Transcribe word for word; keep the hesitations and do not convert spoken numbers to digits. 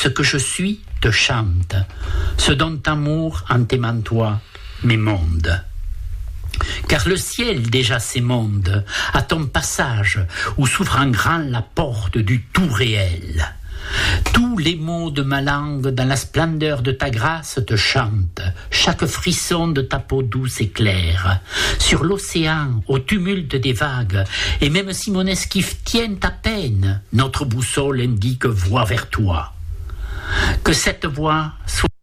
Ce que je suis te chante, ce dont amour en t'aimant toi m'émonde. Car le ciel déjà s'émonde à ton passage, où s'ouvre en grand la porte du tout réel. Tous les mots de ma langue dans la splendeur de ta grâce te chantent, chaque frisson de ta peau douce et claire. Sur l'océan, au tumulte des vagues, et même si mon esquif tient à peine, notre boussole indique voie vers toi. Que cette voie soit